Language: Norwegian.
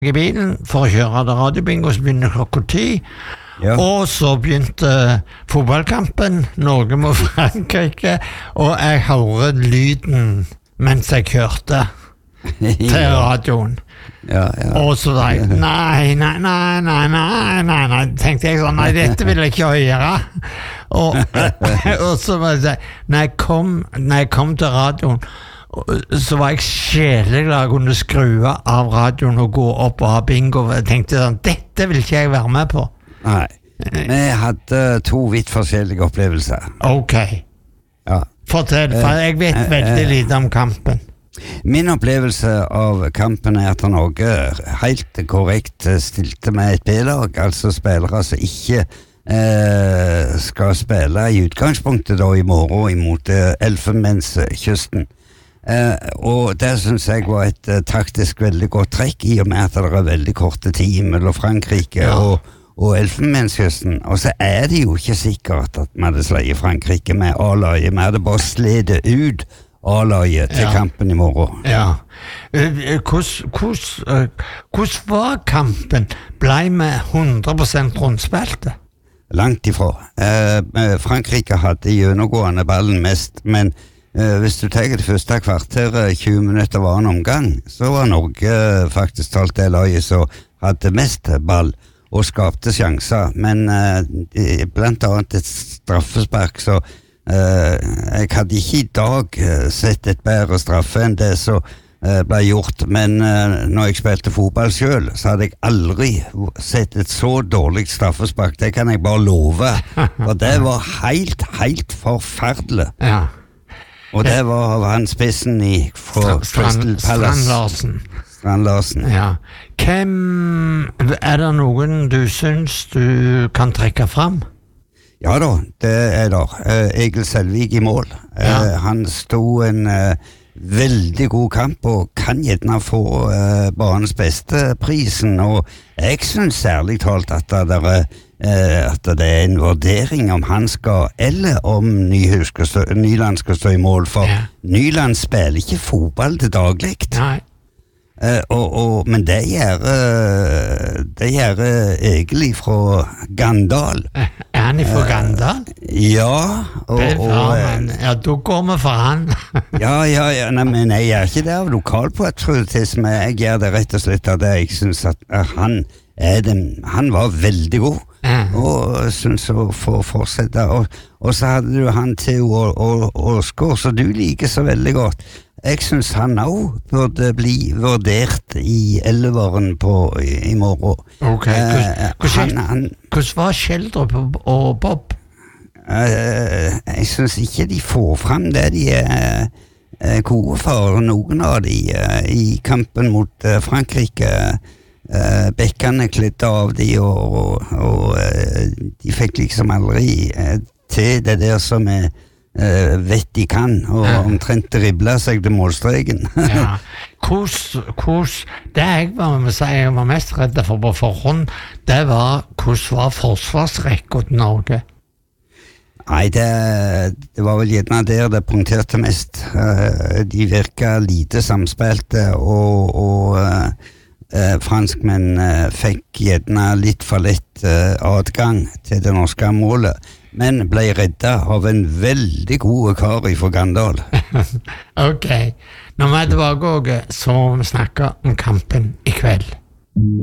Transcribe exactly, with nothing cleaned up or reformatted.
i bilen for å kjøre til radiobingo, så begynner klokka ti. Ja. Og så begynte fotballkampen, Norge mot Frankrike, og jeg hører lyden mens jeg kjørte til radioen. Ja, ja. Og så sa jeg, nei, nei, nei, nei, nei, nei, nei, tenkte jeg sånn, nei, dette vil jeg ikke gjøre. Og, og så må jeg si, når jeg kom, når jeg kom til radioen, så var jeg sjelig da jeg kunne skru av radioen og gå opp og ha bingo. Jeg tenkte sånn, dette vil ikke jeg være med på. Nei, vi hadde to vidt forskjellige opplevelser. Ok. Ja. Fortell, for jeg vet veldig lite om kampen. Min opplevelse av kampen er at Norge helt korrekt stilte med et B-lag, altså spillere som ikke eh, skal spille i utgangspunktet da i morgen imot eh, Elfenbenskysten. Eh, og det synes jeg var et eh, taktisk veldig godt trekk, i og med at det er veldig korte tid mellom Frankrike ja. og, og Elfenbenskysten. Og så er det jo ikke sikkert at vi hadde sleiet Frankrike med A-laget, vi hadde bare sledet ut A-laget til ja. kampen i morgen. Ja. Hvordan var kampen? Ble vi hundre prosent rundspilte? Langt ifra. Eh, Frankrike hadde gjennomgående ballen mest, men eh, hvis du tenker det første kvarteret, tjue minutter var en omgang, så var Norge faktisk talt det laget som hadde mest ball og skapte sjanser, men eh, blant annet et straffespark, så Uh, jeg hadde ikke i dag uh, sett et bedre straffe enn det som uh, ble gjort, men uh, når jeg spilte fotball selv, så hadde jeg aldri sett et så dårlig straffespark. Det kan jeg bare love, for det var helt, helt forferdelig. Ja. Og det var han spissen i fra Crystal Palace. Strand Larsen. Strand Larsen. Ja. Hvem, er det noen du synes du kan trekke fram? Ja da, det er der. Uh, Egil Selvig i mål. Uh, ja. Han stod en uh, veldig god kamp og kan gjerne få uh, banens beste prisen, og jeg synes særlig talt at det, er, uh, at det er en vurdering om han skal, eller om Nyhus skal stå, Nyland skal stå i mål, for ja. Nyland spiller ikke fotball til daglig. Nei. Uh, og, og, men det gjør uh, det gjør uh, egentlig fra Gandal. Er han fra Gandal? Uh, ja. Og, og, uh, ja, da går vi for han. ja, ja, ja, nei, men jeg gjør ikke det av lokalpatriotisme. Jeg gjør det rett og slett av det. Jeg synes at uh, han er den, han var veldig god. Uh. Og synes å få fortsette. Og, og så hadde du han til Åsgaard, så du liker så veldig godt. Jeg synes han også burde bli vurdert i elveren på i, i morgen. Ok, hvordan var Kjeldrup og Bob? Uh, jeg synes ikke de får frem det de er uh, gode for, noen av de uh, i kampen mot uh, Frankrike. Uh, bekkene klidde av de, og, og, og uh, de fikk liksom aldri uh, til det der som er Uh, vet de kan, og ja. omtrent dribla seg til målstreken. ja. Hvordan, det jeg var, med seg, jeg var mest redd for på forhånd, det var hvordan var forsvarsrekka til Norge? Nei, det, det var vel gjerne der det punkterte mest. Uh, de virka lite samspilte, og, og uh, uh, franskmenn uh, fikk gjerne litt for lett uh, adgang til det norske målet, men ble redda av en veldig god kar fra Gandal. Ok, når vi er tilbake, så må vi snakke om kampen i kveld.